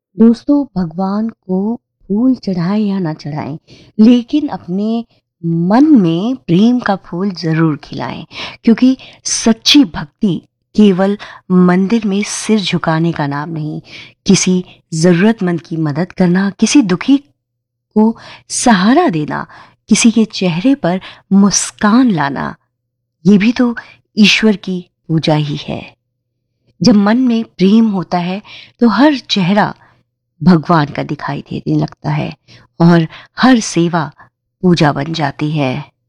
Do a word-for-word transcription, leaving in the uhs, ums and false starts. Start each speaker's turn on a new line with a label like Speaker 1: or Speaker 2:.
Speaker 1: दोस्तों, भगवान को फूल चढ़ाएं या ना चढ़ाएं, लेकिन अपने मन में प्रेम का फूल जरूर खिलाएं, क्योंकि सच्ची भक्ति केवल मंदिर में सिर झुकाने का नाम नहीं, किसी जरूरतमंद की मदद करना, किसी दुखी को सहारा देना, किसी के चेहरे पर मुस्कान लाना, ये भी तो ईश्वर की पूजा ही है। जब मन में प्रेम होता है तो हर चेहरा भगवान का दिखाई देने लगता है और हर सेवा पूजा बन जाती है।